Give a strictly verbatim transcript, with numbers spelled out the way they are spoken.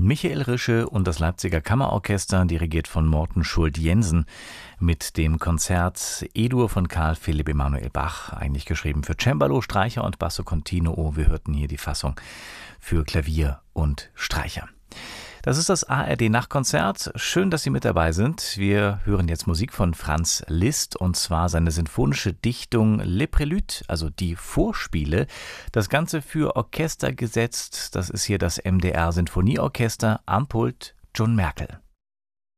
Michael Rische und das Leipziger Kammerorchester, dirigiert von Morten Schult-Jensen, mit dem Konzert E-Dur von Karl Philipp Emanuel Bach, eigentlich geschrieben für Cembalo, Streicher und Basso Continuo. Wir hörten hier die Fassung für Klavier und Streicher. Das ist das A R D-Nachtkonzert. Schön, dass Sie mit dabei sind. Wir hören jetzt Musik von Franz Liszt, und zwar seine sinfonische Dichtung Les Préludes, also die Vorspiele. Das Ganze für Orchester gesetzt. Das ist hier das M D R Sinfonieorchester, am Pult John Merkel.